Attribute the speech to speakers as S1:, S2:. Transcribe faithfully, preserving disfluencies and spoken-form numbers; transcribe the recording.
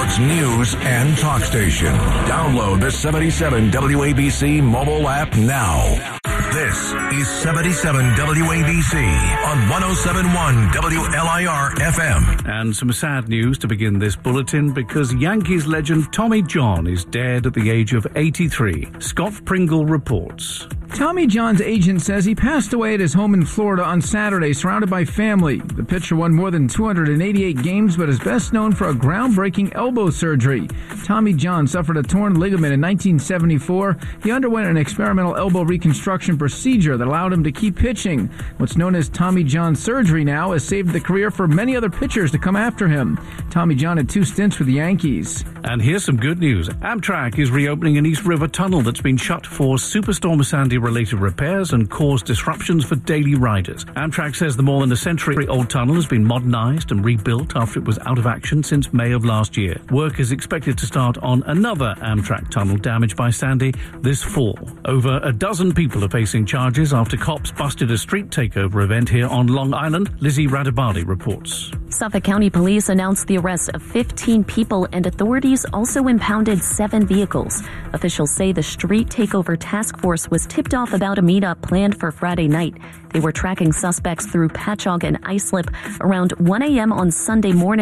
S1: York's news and talk station. Download the seventy-seven W A B C mobile app now. This is seventy-seven W A B C on one oh seven point one W L I R F M.
S2: And some sad news to begin this bulletin, because Yankees legend Tommy John is dead at the age of eighty-three. Scott Pringle reports.
S3: Tommy John's agent says he passed away at his home in Florida on Saturday, surrounded by family. The pitcher won more than two hundred eighty-eight games, but is best known for a groundbreaking elbow surgery. Tommy John suffered a torn ligament in nineteen seventy-four. He underwent an experimental elbow reconstruction procedure that allowed him to keep pitching. What's known as Tommy John surgery now has saved the career for many other pitchers to come after him. Tommy John had two stints with the Yankees.
S2: And here's some good news. Amtrak is reopening an East River tunnel that's been shut for Superstorm Sandy related repairs and caused disruptions for daily riders. Amtrak says the more than a century-old tunnel has been modernized and rebuilt after it was out of action since May of last year. Work is expected to start on another Amtrak tunnel damaged by Sandy this fall. Over a dozen people are facing charges after cops busted a street takeover event here on Long Island. Lizzie Radabali reports.
S4: Suffolk County Police announced the arrest of fifteen people, and authorities also impounded seven vehicles. Officials say the street takeover task force was tipped off about a meetup planned for Friday night. They were tracking suspects through Patchogue and Islip around one a.m. on Sunday morning.